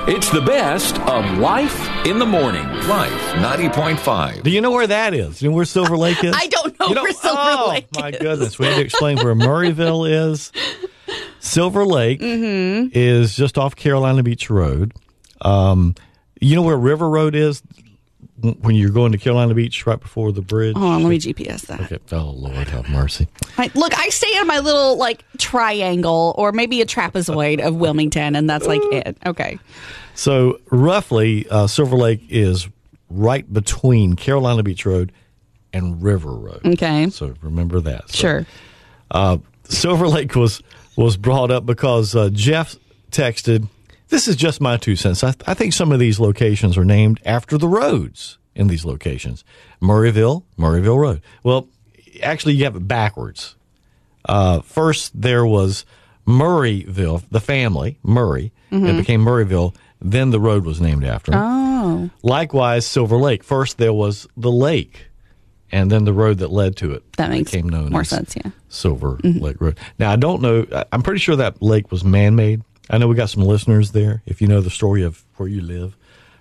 It's the best of Life in the Morning. Life 90.5. Do you know where that is? You know where Silver Lake is? I don't know where Silver Lake is. Oh, my goodness. We had to explain where Murrayville is. Silver Lake is just off Carolina Beach Road. You know where River Road is when you're going to Carolina Beach right before the bridge? Hold on, let me GPS that. Okay. Oh, Lord, have mercy. Look, I stay in my little, triangle or maybe a trapezoid of Wilmington, and that's, it. Okay. So, roughly, Silver Lake is right between Carolina Beach Road and River Road. Okay. So, remember that. So, Sure. Silver Lake was brought up because Jeff texted, this is just my 2 cents. I think some of these locations are named after the roads in these locations. Murrayville Road. Well, actually, you have it backwards. First, there was Murrayville, the family, Murray. It became Murrayville. Then the road was named after him. Oh. Likewise, Silver Lake. First, there was the lake, and then the road that led to it. That makes became known more as sense, yeah. Silver Lake Road. Now, I don't know. I'm pretty sure that lake was man-made. I know we got some listeners there. If you know the story of where you live,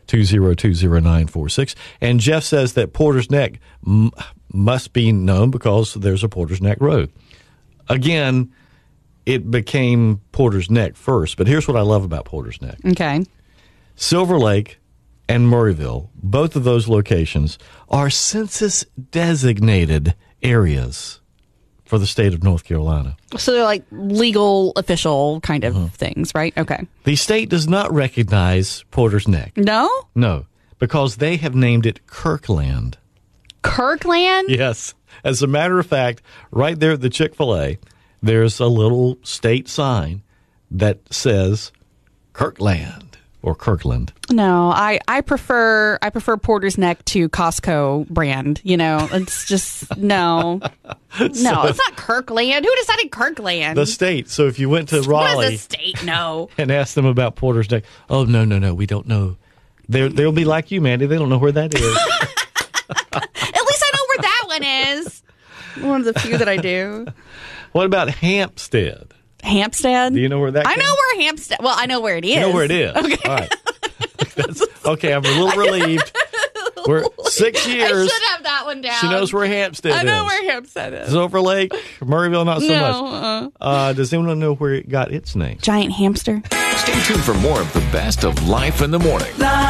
2020946. And Jeff says that Porter's Neck must be known because there's a Porter's Neck Road. Again, it became Porter's Neck first, but here's what I love about Porter's Neck. Okay. Silver Lake and Murrayville, both of those locations, are census-designated areas for the state of North Carolina. So they're legal, official kind of things, right? Okay. The state does not recognize Porter's Neck. No? No, because they have named it Kirkland. Kirkland? Yes. As a matter of fact, right there at the Chick-fil-A, there's a little state sign that says Kirkland or Kirkland. No, I prefer Porter's Neck to Costco brand. It's just no. It's not Kirkland. Who decided Kirkland? The state. So if you went to Raleigh, what is the state? No. and asked them about Porter's Neck, oh no, we don't know. They'll be like you, Mandy. They don't know where that is. At least I know where that one is. One of the few that I do. What about Hampstead? Hampstead? Do you know where that? I know where Hampstead. Well, I know where it is. You know where it is. Okay. All right. Okay, I'm a little relieved. We're 6 years. I should have that one down. She knows where Hampstead is. I know where Hampstead is. Silver Lake, Murrayville, not so No, much. Does anyone know where it got its name? Giant hamster. Stay tuned for more of the best of Life in the Morning.